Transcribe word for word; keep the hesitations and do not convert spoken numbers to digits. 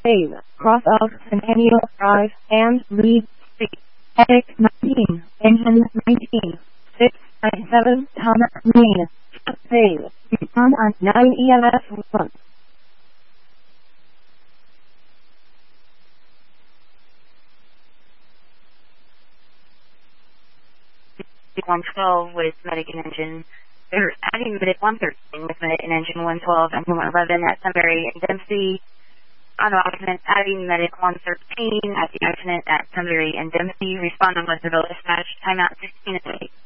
Save, cross of Centennial Drive, and lead C. Epic nineteen, engine nineteen, six nine seven, Thomas Lane. Save, become on nine E M S one. one twelve with Medic and Engine. They're adding Medic one thirteen with Medic and Engine one twelve and one eleven at Sunbury and Dempsey. Auto alternate adding Medic one thirteen at the alternate at Sunbury and Dempsey. Respond on with the dispatch. Timeout sixteen and eight.